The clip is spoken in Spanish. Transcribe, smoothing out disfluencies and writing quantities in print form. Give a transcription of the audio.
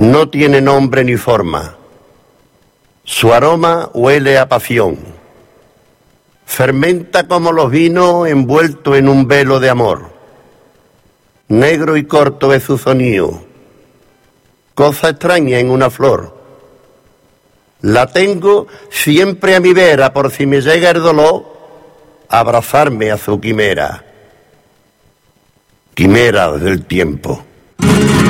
No tiene nombre ni forma. Su aroma huele a pasión. Fermenta como los vinos envuelto en un velo de amor. Negro y corto es su sonido, cosa extraña en una flor. La tengo siempre a mi vera por si me llega el dolor, abrazarme a su quimera. Quimera del tiempo.